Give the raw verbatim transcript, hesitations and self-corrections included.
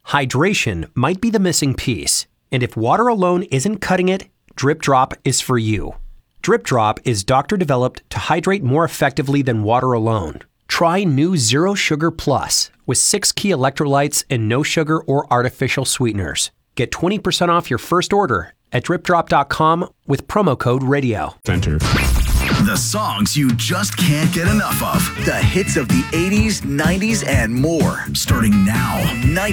Hydration might be the missing piece, and if water alone isn't cutting it, Drip Drop is for you. Drip Drop is doctor-developed to hydrate more effectively than water alone. Try new Zero Sugar Plus with six key electrolytes and no sugar or artificial sweeteners. Get twenty percent off your first order at drip drop dot com with promo code radio. Center. The songs you just can't get enough of. The hits of the eighties, nineties, and more. Starting now.